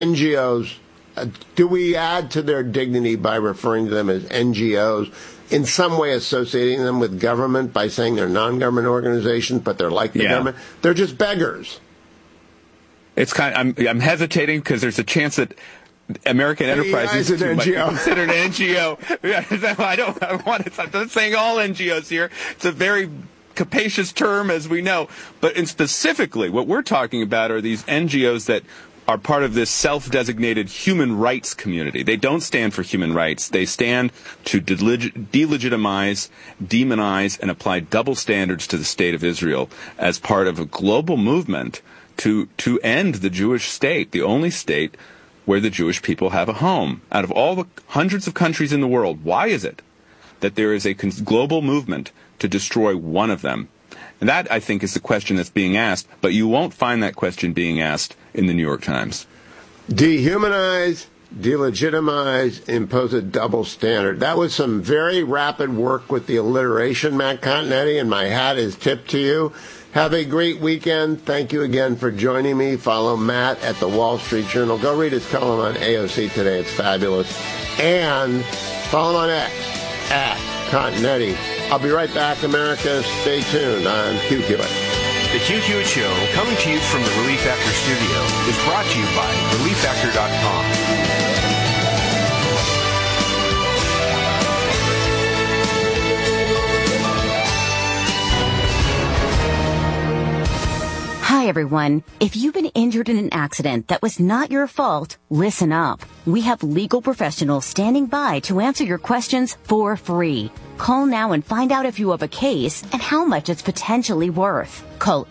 NGOs, do we add to their dignity by referring to them as NGOs, in some way associating them with government by saying they're non-government organizations, but they're like the government? They're just beggars. It's I'm hesitating because there's a chance that American Enterprise Institute might be considered an NGO. I'm not saying all NGOs here. It's a very capacious term, as we know. But specifically, what we're talking about are these NGOs that are part of this self-designated human rights community. They don't stand for human rights. They stand to delegitimize, demonize, and apply double standards to the state of Israel as part of a global movement to end the Jewish state, the only state where the Jewish people have a home. Out of all the hundreds of countries in the world, why is it that there is a global movement to destroy one of them? And that, I think, is the question that's being asked, but you won't find that question being asked in the New York Times. Dehumanize, delegitimize, impose a double standard. That was some very rapid work with the alliteration, Matt Continetti, and my hat is tipped to you. Have a great weekend. Thank you again for joining me. Follow Matt at the Wall Street Journal. Go read his column on AOC today. It's fabulous. And follow him on X, at Continetti. I'll be right back, America. Stay tuned. I'm Hugh Hewitt. The Hugh Hewitt Show, coming to you from the Relief Factor studio, is brought to you by ReliefFactor.com. Hi, everyone. If you've been injured in an accident that was not your fault, listen up. We have legal professionals standing by to answer your questions for free. Call now and find out if you have a case and how much it's potentially worth. Call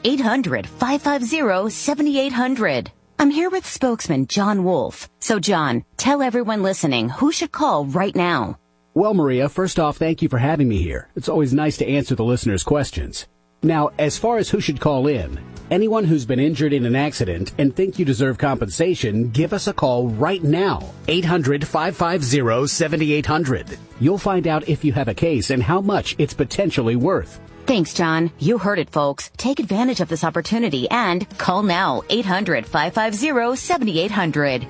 800-550-7800. I'm here with spokesman John Wolf. So, John, tell everyone listening who should call right now. Well, Maria, first off, thank you for having me here. It's always nice to answer the listeners' questions. Now, as far as who should call in, anyone who's been injured in an accident and think you deserve compensation, give us a call right now. 800-550-7800. You'll find out if you have a case and how much it's potentially worth. Thanks, John. You heard it, folks. Take advantage of this opportunity and call now. 800-550-7800.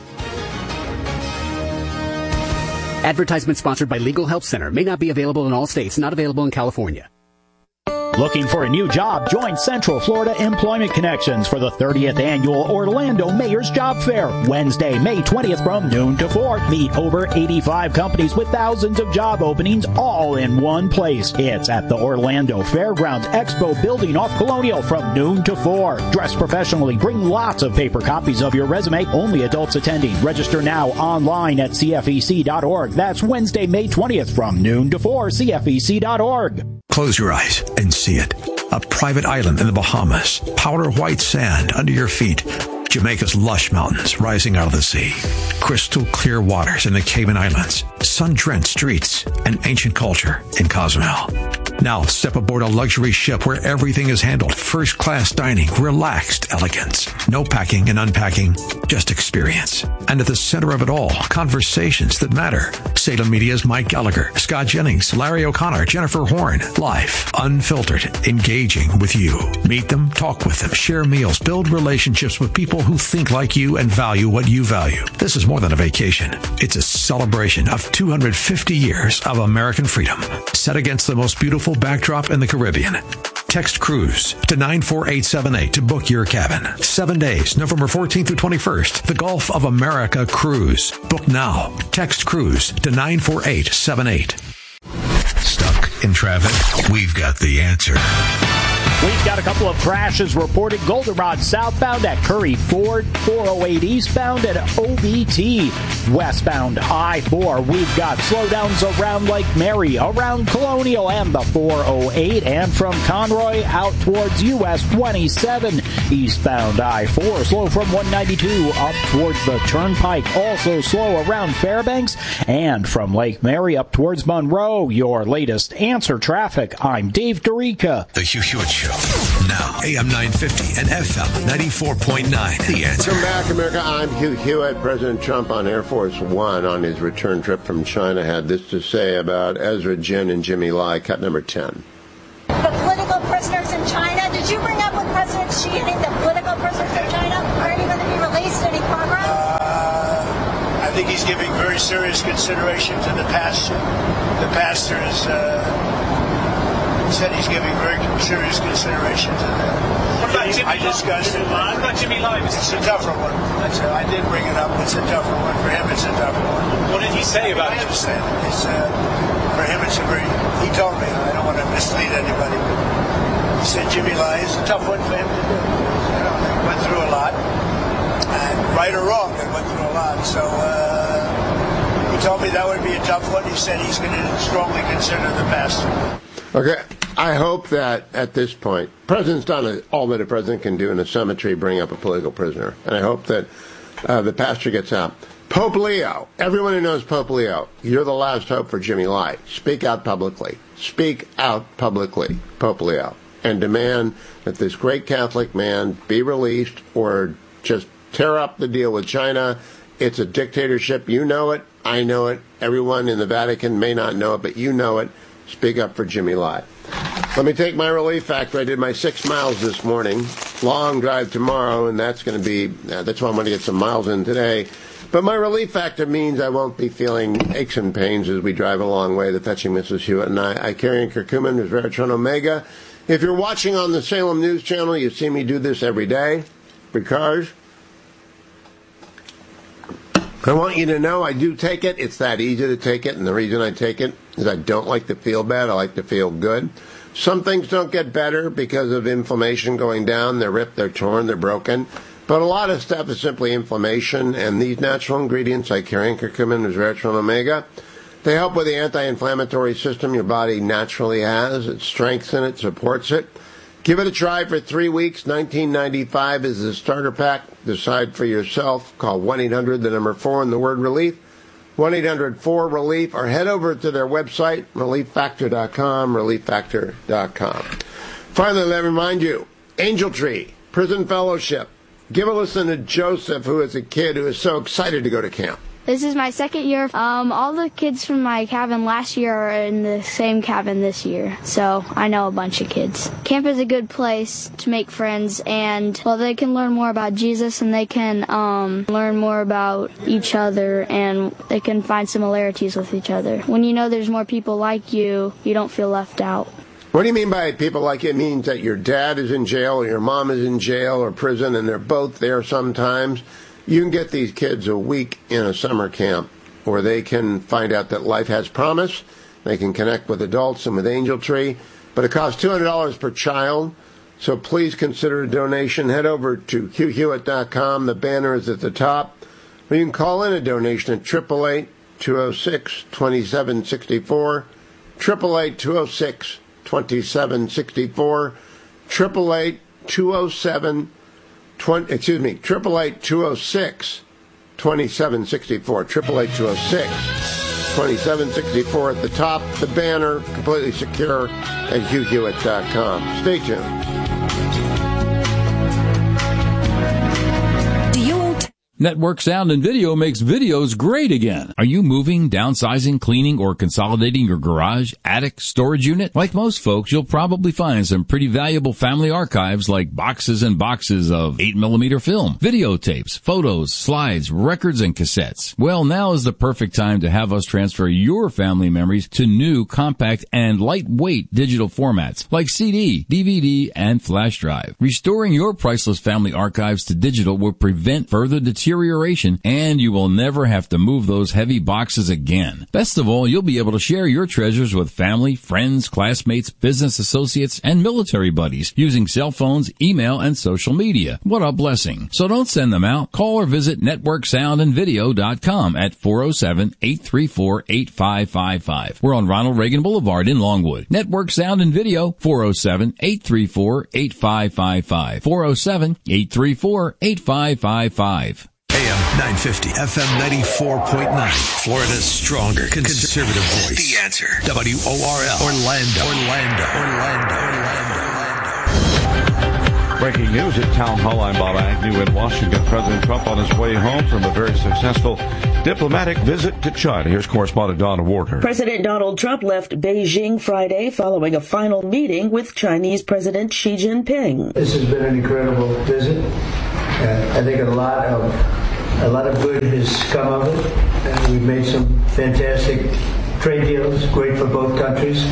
Advertisement sponsored by Legal Help Center. May not be available in all states. Not available in California. Looking for a new job? Join Central Florida Employment Connections for the 30th Annual Orlando Mayor's Job Fair, Wednesday, May 20th from noon to 4. Meet over 85 companies with thousands of job openings all in one place. It's at the Orlando Fairgrounds Expo Building off Colonial from noon to 4. Dress professionally. Bring lots of paper copies of your resume. Only adults attending. Register now online at CFEC.org. That's Wednesday, May 20th from noon to 4. CFEC.org. Close your eyes and see it. A private island in the Bahamas. Powder white sand under your feet. Jamaica's lush mountains rising out of the sea. Crystal clear waters in the Cayman Islands. Sun-drenched streets and ancient culture in Cozumel. Now step aboard a luxury ship where everything is handled. First-class dining, relaxed elegance. No packing and unpacking, just experience. And at the center of it all, conversations that matter. Salem Media's Mike Gallagher, Scott Jennings, Larry O'Connor, Jennifer Horn. Live, unfiltered, engaging with you. Meet them, talk with them, share meals, build relationships with people who think like you and value what you value. This is more than a vacation. It's a celebration of 250 years of American freedom, set against the most beautiful backdrop in the Caribbean. Text cruise to 94878 to book your cabin. 7 days, November 14th through 21st. The Gulf of America Cruise. Book now. Text cruise to 94878. Stuck in traffic? We've got the answer. We've got a couple of crashes reported. Goldenrod southbound at Curry Ford, 408 eastbound at OBT. Westbound I-4, we've got slowdowns around Lake Mary, around Colonial and the 408, and from Conroy out towards US 27. Eastbound I-4, slow from 192 up towards the Turnpike. Also slow around Fairbanks, and from Lake Mary up towards Monroe. Your latest answer traffic. I'm Dave Dorica. The Hugh Hewitt Show. Now, AM 950 and FM 94.9. The answer. Welcome back, America. I'm Hugh Hewitt. President Trump on Air Force One on his return trip from China had this to say about Ezra Jin and Jimmy Lai, cut number 10. The political prisoners in China. Did you bring up with President Xi any of the political prisoners in China? Are any going to be released? Any progress? think he's giving very serious consideration to the pastor. The pastor has said he's giving very serious consideration to that. What about Jimmy I discussed it. What about Jimmy Lai? It's a tougher one. I did bring it up. It's a tougher one. For him, it's a tougher one. What did he say about it? I understand. For him, it's a very... He told me. I don't want to mislead anybody. He said Jimmy Lai is a tough one for him to do. They went through a lot. And right or wrong, they went through a lot. So he told me that would be a tough one. He said he's going to strongly consider the pastor. Okay. I hope that at this point, President's done all that a president can do in a cemetery, bring up a political prisoner. And I hope that the pastor gets out. Pope Leo, everyone who knows Pope Leo, you're the last hope for Jimmy Lai. Speak out publicly. Speak out publicly, Pope Leo, and demand that this great Catholic man be released or just tear up the deal with China. It's a dictatorship. You know it. I know it. Everyone in the Vatican may not know it, but you know it. Speak up for Jimmy Lai. Let me take my relief factor. I did my 6 miles this morning. Long drive tomorrow, and that's going to be, that's why I'm going to get some miles in today. But my relief factor means I won't be feeling aches and pains as we drive a long way, the fetching Mrs. Hewitt and I carry in curcumin, resveratrol, omega. If you're watching on the Salem News Channel, you see me do this every day because I want you to know I do take it. It's that easy to take it, and the reason I take it is I don't like to feel bad. I like to feel good. Some things don't get better because of inflammation going down. They're ripped, they're torn, they're broken. But a lot of stuff is simply inflammation, and these natural ingredients like carrying curcumin, resveratrol, omega, they help with the anti-inflammatory system your body naturally has. It strengthens it, supports it. Give it a try for 3 weeks. $19.95 is the starter pack. Decide for yourself. Call 1-800, the number 4, and the word relief. 1-800-4-RELIEF, or head over to their website, relieffactor.com, relieffactor.com. Finally, let me remind you, Angel Tree, Prison Fellowship. Give a listen to Joseph, who is a kid who is so excited to go to camp. This is my second year. All the kids from my cabin last year are in the same cabin this year, so I know a bunch of kids. Camp is a good place to make friends, and, well, they can learn more about Jesus, and they can learn more about each other, and they can find similarities with each other. When you know there's more people like you, you don't feel left out. What do you mean by people like you? It means that your dad is in jail or your mom is in jail or prison, and they're both there sometimes. You can get these kids a week in a summer camp where they can find out that life has promise. They can connect with adults and with Angel Tree. But it costs $200 per child, so please consider a donation. Head over to hughhewitt.com. The banner is at the top. Or you can call in a donation at 888-206-2764, 888-206-2764, 888-206-2764, 888-206-2764 at the top. The banner, completely secure at hughhewitt.com. Stay tuned. Network Sound and Video makes videos great again. Are you moving, downsizing, cleaning, or consolidating your garage, attic, storage unit? Like most folks, you'll probably find some pretty valuable family archives like boxes and boxes of 8mm film, videotapes, photos, slides, records, and cassettes. Well, now is the perfect time to have us transfer your family memories to new, compact, and lightweight digital formats like CD, DVD, and flash drive. Restoring your priceless family archives to digital will prevent further deterioration, and you will never have to move those heavy boxes again. Best of all, you'll be able to share your treasures with family, friends, classmates, business associates, and military buddies using cell phones, email, and social media. What a blessing. So don't send them out. Call or visit networksoundandvideo.com at 407-834-8555. We're on Ronald Reagan Boulevard in Longwood. Network Sound and Video, 407-834-8555. 407-834-8555. AM 950, FM 94.9. Florida's stronger conservative voice. The Answer. WORL. Orlando. Breaking news at Town Hall. I'm Bob Agnew in Washington. President Trump on his way home from a very successful diplomatic visit to China. Here's correspondent Donna Warder. President Donald Trump left Beijing Friday following a final meeting with Chinese President Xi Jinping. This has been an incredible visit. I think a lot of A lot of good has come of it, and we've made some fantastic trade deals, great for both countries.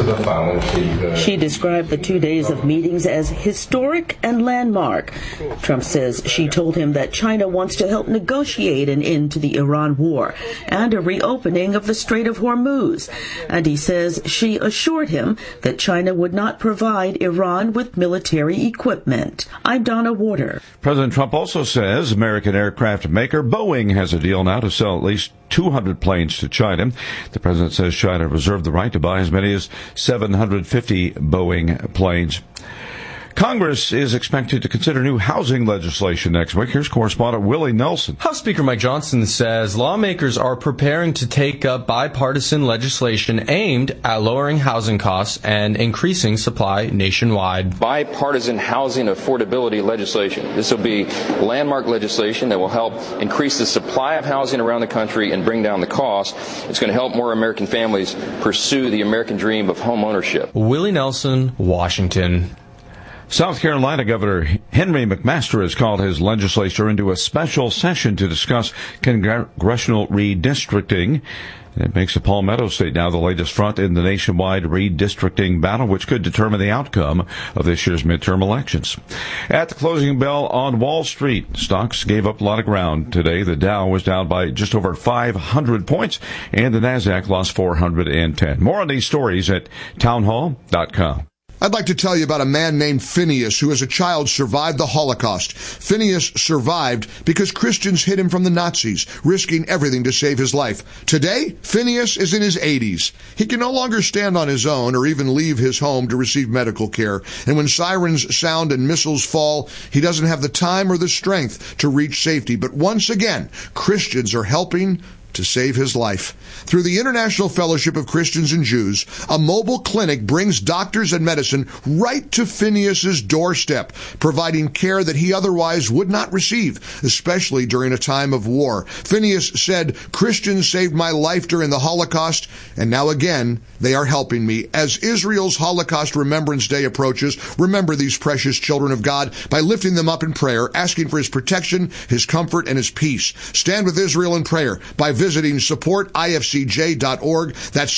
She described the 2 days of meetings as historic and landmark. Trump says she told him that China wants to help negotiate an end to the Iran war and a reopening of the Strait of Hormuz. And he says she assured him that China would not provide Iran with military equipment. I'm Donna Warder. President Trump also says American aircraft maker Boeing has a deal now to sell at least 200 planes to China. The president says China reserved the right to buy as many as 750 Boeing planes. Congress is expected to consider new housing legislation next week. Here's correspondent Willie Nelson. House Speaker Mike Johnson says lawmakers are preparing to take up bipartisan legislation aimed at lowering housing costs and increasing supply nationwide. Bipartisan housing affordability legislation. This will be landmark legislation that will help increase the supply of housing around the country and bring down the cost. It's going to help more American families pursue the American dream of home ownership. Willie Nelson, Washington. South Carolina Governor Henry McMaster has called his legislature into a special session to discuss congressional redistricting. It makes the Palmetto State now the latest front in the nationwide redistricting battle, which could determine the outcome of this year's midterm elections. At the closing bell on Wall Street, stocks gave up a lot of ground today. The Dow was down by just over 500 points, and the Nasdaq lost 410. More on these stories at townhall.com. I'd like to tell you about a man named Phineas who as a child survived the Holocaust. Phineas survived because Christians hid him from the Nazis, risking everything to save his life. Today, Phineas is in his 80s. He can no longer stand on his own or even leave his home to receive medical care. And when sirens sound and missiles fall, he doesn't have the time or the strength to reach safety. But once again, Christians are helping to save his life. Through the International Fellowship of Christians and Jews, a mobile clinic brings doctors and medicine right to Phineas's doorstep, providing care that he otherwise would not receive, especially during a time of war. Phineas said, "Christians saved my life during the Holocaust, and now again, they are helping me." As Israel's Holocaust Remembrance Day approaches, remember these precious children of God by lifting them up in prayer, asking for his protection, his comfort, and his peace. Stand with Israel in prayer by visiting supportifcj.org. That's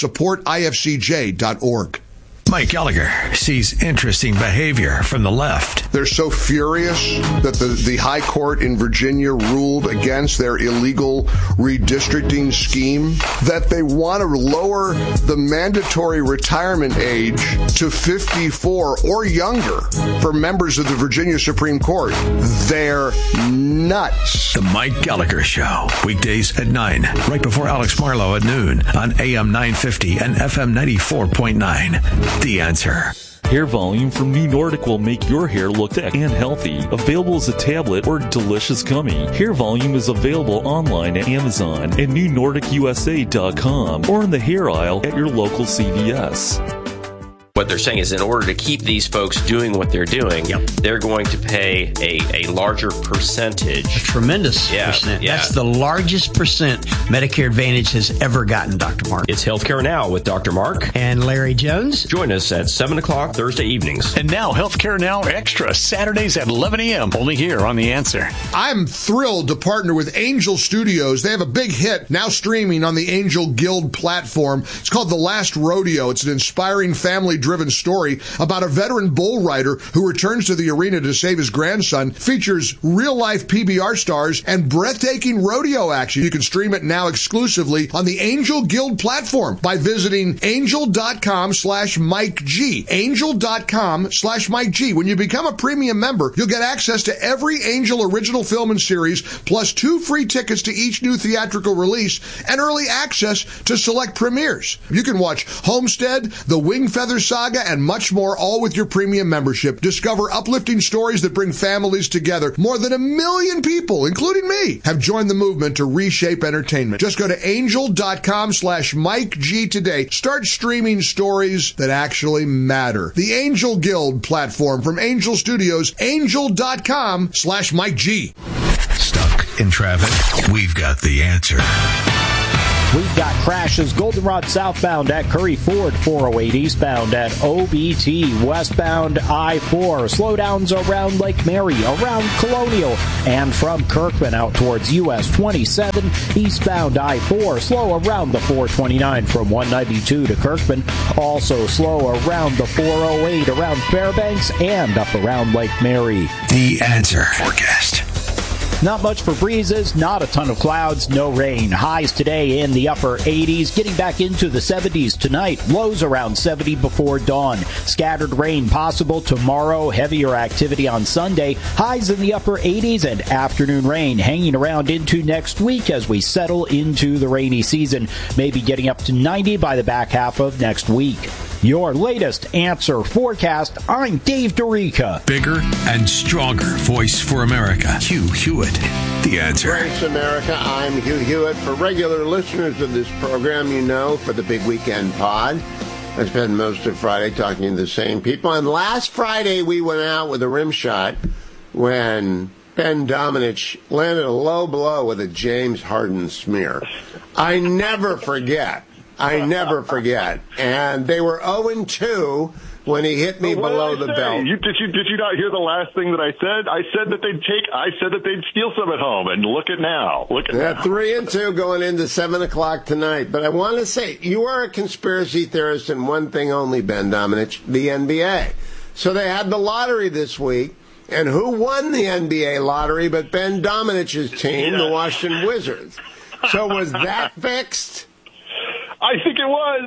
supportifcj.org. Mike Gallagher sees interesting behavior from the left. They're so furious that the High Court in Virginia ruled against their illegal redistricting scheme that they want to lower the mandatory retirement age to 54 or younger for members of the Virginia Supreme Court. They're nuts. The Mike Gallagher Show, weekdays at 9, right before Alex Marlowe at noon on AM 950 and FM 94.9. The Answer. Hair Volume from New Nordic will make your hair look thick and healthy. Available as a tablet or delicious gummy. Hair Volume is available online at Amazon and NewNordicUSA.com or in the hair aisle at your local CVS. What they're saying is in order to keep these folks doing what they're doing, they're going to pay a larger percentage. A tremendous percent. Yeah. That's the largest percent Medicare Advantage has ever gotten, Dr. Mark. It's Healthcare Now with Dr. Mark and Larry Jones. Join us at 7 o'clock Thursday evenings. And now Healthcare Now Extra, Saturdays at 11 a.m. only here on The Answer. I'm thrilled to partner with Angel Studios. They have a big hit now streaming on the Angel Guild platform. It's called The Last Rodeo. It's an inspiring family-driven story about a veteran bull rider who returns to the arena to save his grandson. Features real-life PBR stars and breathtaking rodeo action. You can stream it now exclusively on the Angel Guild platform by visiting angel.com/Mike G. Angel.com/Mike G. When you become a premium member, you'll get access to every Angel original film and series, plus 2 free tickets to each new theatrical release and early access to select premieres. You can watch Homestead, The Wingfeather Saga, and much more, all with your premium membership. Discover uplifting stories that bring families together. More than 1 million people, including me, have joined the movement to reshape entertainment. Just go to angel.com/Mike G today. Start streaming stories that actually matter. The Angel Guild platform from Angel Studios, angel.com/Mike G. Stuck in traffic? We've got the answer. We've got crashes Goldenrod southbound at Curry Ford, 408 eastbound at OBT, westbound I-4, slowdowns around Lake Mary, around Colonial, and from Kirkman out towards US 27, eastbound I-4, slow around the 429 from 192 to Kirkman, also slow around the 408 around Fairbanks and up around Lake Mary. The Answer forecast. Not much for breezes, not a ton of clouds, no rain. Highs today in the upper 80s, getting back into the 70s tonight. Lows around 70 before dawn. Scattered rain possible tomorrow, heavier activity on Sunday. Highs in the upper 80s and afternoon rain hanging around into next week as we settle into the rainy season. Maybe getting up to 90 by the back half of next week. Your latest Answer forecast. I'm Dave Dorica. Bigger and stronger voice for America. Hugh Hewitt. The Answer. Thanks, America. I'm Hugh Hewitt. For regular listeners of this program, you know, for the Big Weekend Pod, I spend most of Friday talking to the same people. And last Friday, we went out with a rim shot when Ben Domenech landed a low blow with a James Harden smear. I never forget. And they were 0-2 when he hit me below the belt. Did you not hear the last thing that I said? I said that they'd steal some at home, and look at now. They're 3-2 going into 7 o'clock tonight. But I want to say, you are a conspiracy theorist in one thing only, Ben Domenech, the NBA. So they had the lottery this week, and who won the NBA lottery but Ben Domenech's team, the Washington Wizards. So was that fixed? I think it was.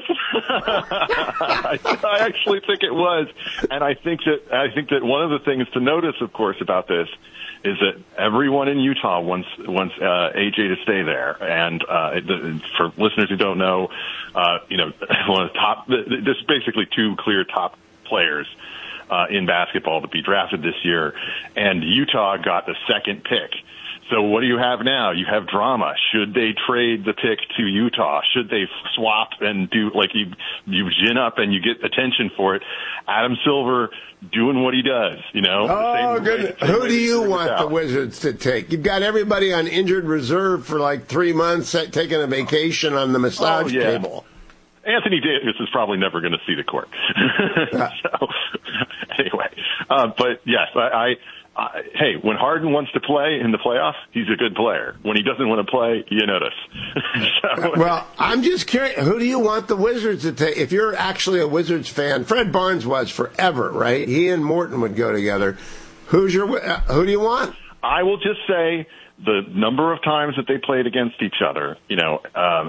I actually think it was, and I think that one of the things to notice, of course, about this is that everyone in Utah wants AJ to stay there. And for listeners who don't know, one of the top, there's basically two clear top players in basketball to be drafted this year, and Utah got the second pick. So what do you have now? You have drama. Should they trade the pick to Utah? Should they swap and do like you gin up and you get attention for it? Adam Silver doing what he does, you know. Oh, goodness. Who do you want the Wizards to take? You've got everybody on injured reserve for like 3 months taking a vacation on the massage table. Anthony Davis is probably never going to see the court. So, anyway, but yes, hey, when Harden wants to play in the playoffs, he's a good player. When he doesn't want to play, you notice. Well, I'm just curious. Who do you want the Wizards to take? If you're actually a Wizards fan, Fred Barnes was forever, right? He and Morton would go together. Who do you want? I will just say the number of times that they played against each other. You know,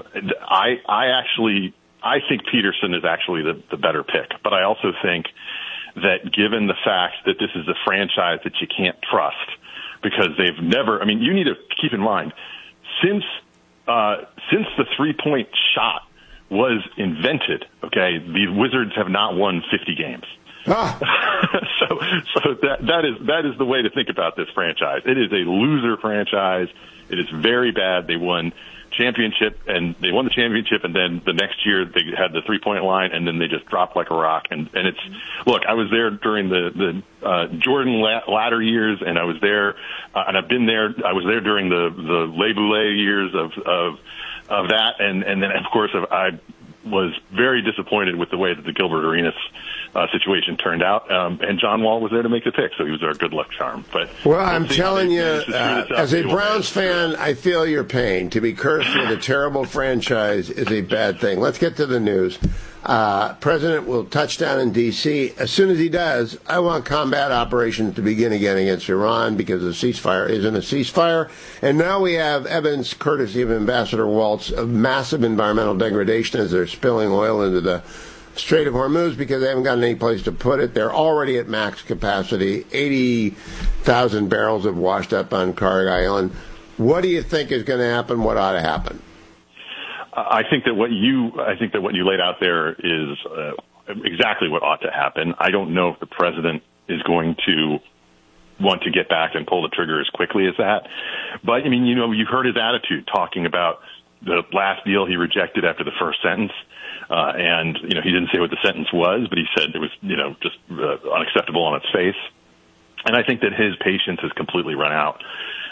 I think Peterson is actually the better pick, but I also think that given the fact that this is a franchise that you can't trust because they've never, I mean, you need to keep in mind, since the 3-point shot was invented, okay, the Wizards have not won 50 games. So that is the way to think about this franchise. It is a loser franchise. It is very bad. They won the championship, and then the next year they had the 3-point line, and then they just dropped like a rock. And it's, look, I was there during the Jordan latter years, and I was there, and I've been there. I was there during the Le Boulay years of that, and then of course I was very disappointed with the way that the Gilbert Arenas situation turned out, and John Wall was there to make the pick, so he was our good luck charm. But well, I'm telling you, as a Browns fan, I feel your pain. To be cursed with a terrible franchise is a bad thing. Let's get to the news. President will touch down in D.C. As soon as he does, I want combat operations to begin again against Iran because the ceasefire isn't a ceasefire. And now we have evidence, courtesy of Ambassador Waltz, of massive environmental degradation as they're spilling oil into the Strait of Hormuz because they haven't got any place to put it. They're already at max capacity. 80,000 barrels have washed up on Kharg Island. What do you think is going to happen? What ought to happen? I think that what you laid out there is exactly what ought to happen. I don't know if the president is going to want to get back and pull the trigger as quickly as that. But, I mean, you know, you heard his attitude talking about the last deal he rejected after the first sentence. And, you know, he didn't say what the sentence was, but he said it was, you know, just unacceptable on its face. And I think that his patience has completely run out.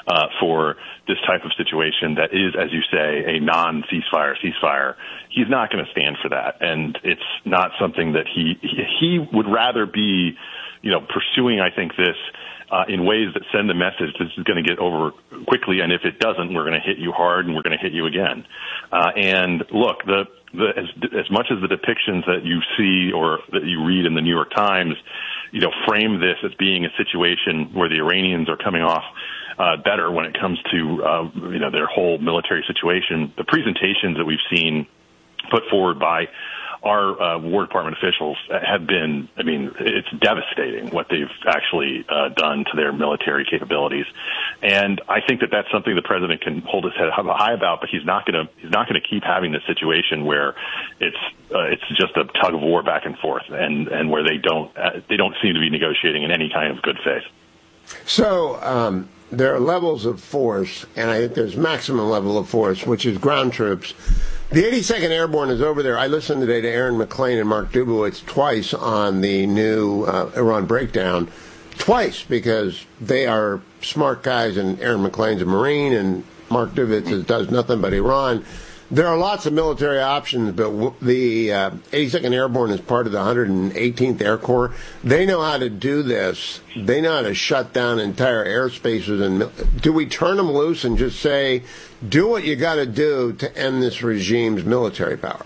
for this type of situation that is, as you say, a ceasefire. He's not going to stand for that, and it's not something that he would rather be, pursuing. I think this. In ways that send the message this is going to get over quickly, and if it doesn't, we're going to hit you hard and we're going to hit you again. And look, as much as the depictions that you see or that you read in the New York Times, frame this as being a situation where the Iranians are coming off better when it comes to their whole military situation, the presentations that we've seen put forward by our War Department officials have been, it's devastating what they've actually done to their military capabilities. And I think that that's something the president can hold his head high about, but he's not going to keep having this situation where it's just a tug of war back and forth and where they don't seem to be negotiating in any kind of good faith. So, there are levels of force, and I think there's maximum level of force, which is ground troops. The 82nd Airborne is over there. I listened today to Aaron McClain and Mark Dubowitz twice on the new Iran breakdown. Twice, because they are smart guys, and Aaron McClain's a Marine, and Mark Dubowitz does nothing but Iran. There are lots of military options, but the 82nd Airborne is part of the 118th Air Corps. They know how to do this. They know how to shut down entire airspaces. And do we turn them loose and just say, do what you got to do to end this regime's military power?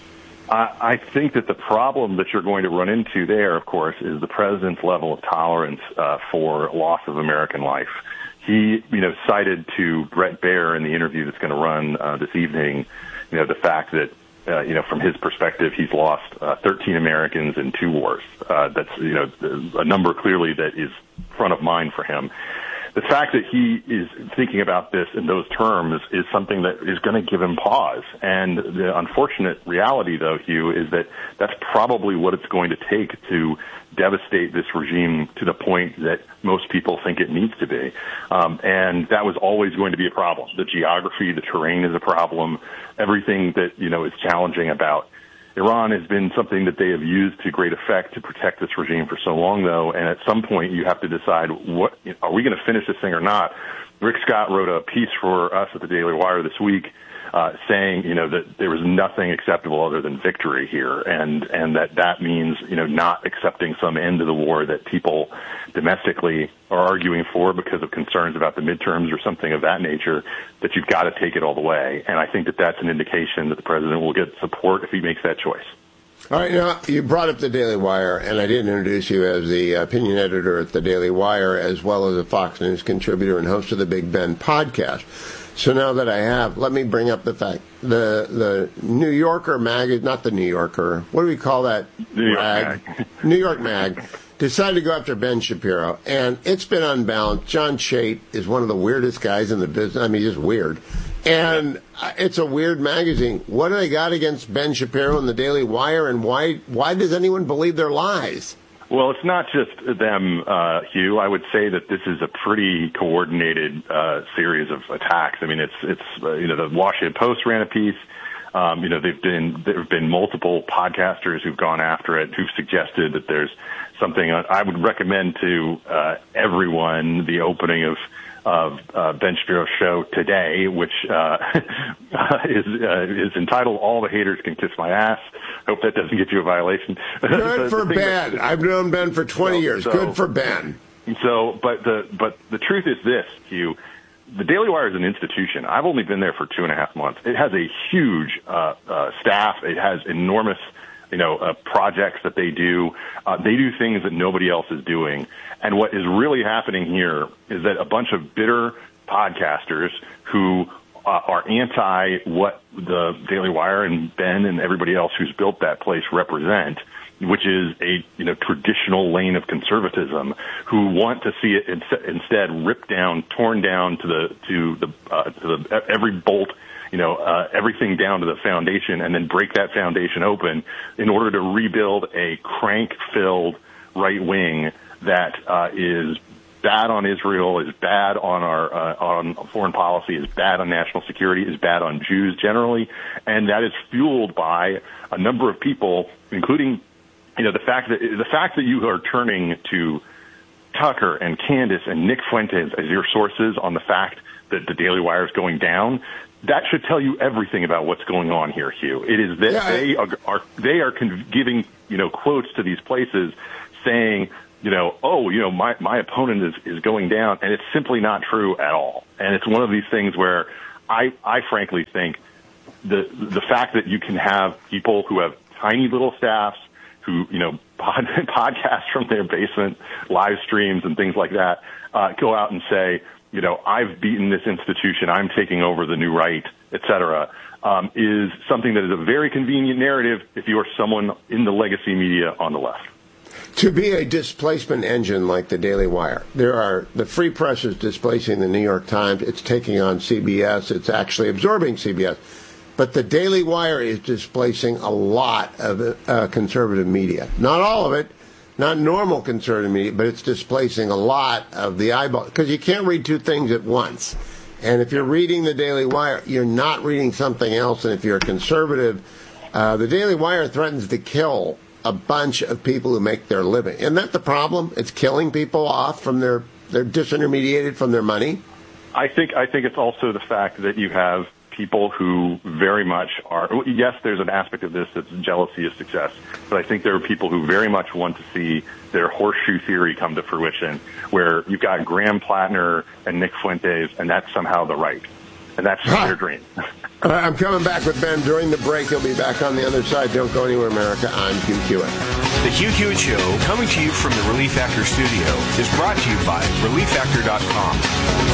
I think that the problem that you're going to run into there, of course, is the president's level of tolerance for loss of American life. He, cited to Brett Baer in the interview that's going to run this evening, the fact that, from his perspective, he's lost 13 Americans in 2 wars. That's, a number clearly that is front of mind for him. The fact that he is thinking about this in those terms is something that is going to give him pause. And the unfortunate reality, though, Hugh, is that that's probably what it's going to take to devastate this regime to the point that most people think it needs to be. And that was always going to be a problem. The geography, the terrain is a problem. Everything that, is challenging about Iran has been something that they have used to great effect to protect this regime for so long, though, and at some point you have to decide, are we going to finish this thing or not? Rick Scott wrote a piece for us at the Daily Wire this week saying, that there was nothing acceptable other than victory here, and that means, not accepting some end to the war that people domestically are arguing for because of concerns about the midterms or something of that nature, that you've got to take it all the way. And I think that that's an indication that the president will get support if he makes that choice. All right, now, you brought up the Daily Wire, and I didn't introduce you as the opinion editor at the Daily Wire, as well as a Fox News contributor and host of the Big Ben podcast. So now that I have, let me bring up the fact. The New Yorker mag, not the New Yorker, what do we call that? New York mag. New York mag decided to go after Ben Shapiro, and it's been unbalanced. John Chait is one of the weirdest guys in the business. Just weird. And it's a weird magazine. What do they got against Ben Shapiro and the Daily Wire, and why does anyone believe their lies? Well, it's not just them, Hugh. I would say that this is a pretty coordinated series of attacks. It's the Washington Post ran a piece. There have been multiple podcasters who've gone after it, who've suggested that there's something. I would recommend to everyone the opening of Ben Shapiro's show today, which is entitled "All the Haters Can Kiss My Ass." Hope that doesn't get you a violation. Good for Ben. I've known Ben for 20 years. Good for Ben. So, but the truth is this, Hugh. The Daily Wire is an institution. I've only been there for 2.5 months. It has a huge staff. It has enormous, projects that they do. They do things that nobody else is doing. And what is really happening here is that a bunch of bitter podcasters who are anti what the Daily Wire and Ben and everybody else who's built that place represent, which is a traditional lane of conservatism, who want to see it instead ripped down, torn down to the every bolt, everything down to the foundation, and then break that foundation open in order to rebuild a crank-filled right wing that is bad on Israel, is bad on our on foreign policy, is bad on national security, is bad on Jews generally, and that is fueled by a number of people, including the fact that you are turning to Tucker and Candace and Nick Fuentes as your sources on the fact that the Daily Wire is going down, that should tell you everything about what's going on here, Hugh. It is that they are giving, quotes to these places saying, my opponent is going down, and it's simply not true at all. And it's one of these things where I frankly think the fact that you can have people who have tiny little staffs who, podcast from their basement, live streams and things like that, go out and say, I've beaten this institution, I'm taking over the new right, et cetera, is something that is a very convenient narrative if you are someone in the legacy media on the left. To be a displacement engine like the Daily Wire, the Free Press is displacing the New York Times, it's taking on CBS, it's actually absorbing CBS. But the Daily Wire is displacing a lot of conservative media. Not all of it, not normal conservative media, but it's displacing a lot of the eyeball. Because you can't read two things at once. And if you're reading the Daily Wire, you're not reading something else. And if you're a conservative, the Daily Wire threatens to kill a bunch of people who make their living. Isn't that the problem? It's killing people off from they're disintermediated from their money. I think it's also the fact that you have people who very much are, yes, there's an aspect of this that's jealousy of success, but I think there are people who very much want to see their horseshoe theory come to fruition, where you've got Graham Plattner and Nick Fuentes, and that's somehow the right. And that's their dream. I'm coming back with Ben during the break. He'll be back on the other side. Don't go anywhere, America. I'm Hugh Hewitt. The Hugh Hewitt Show, coming to you from the Relief Factor studio, is brought to you by ReliefFactor.com.